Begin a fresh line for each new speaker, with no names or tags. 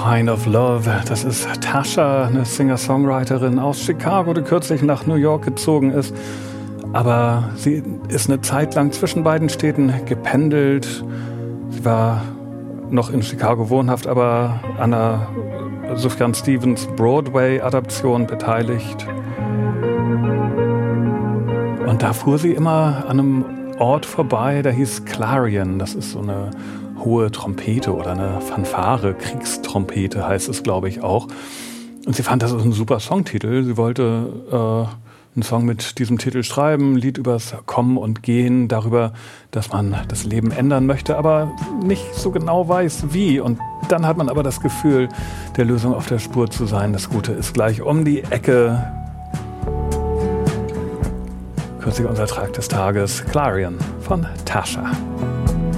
Kind of Love. Das ist Tasha, eine Singer-Songwriterin aus Chicago, die kürzlich nach New York gezogen ist. Aber sie ist eine Zeit lang zwischen beiden Städten gependelt. Sie war noch in Chicago wohnhaft, aber an einer Sufjan Stevens Broadway-Adaption beteiligt. Und da fuhr sie immer an einem Ort vorbei, der hieß Clarion. Das ist so eine hohe Trompete oder eine Fanfare, Kriegstrompete heißt es, glaube ich, auch. Und sie fand, das ist ein super Songtitel. Sie wollte einen Song mit diesem Titel schreiben, ein Lied übers Kommen und Gehen, darüber, dass man das Leben ändern möchte, aber nicht so genau weiß, wie. Und dann hat man aber das Gefühl, der Lösung auf der Spur zu sein. Das Gute ist gleich um die Ecke. Kürzlich unser Trag des Tages, Clarion von Tasha.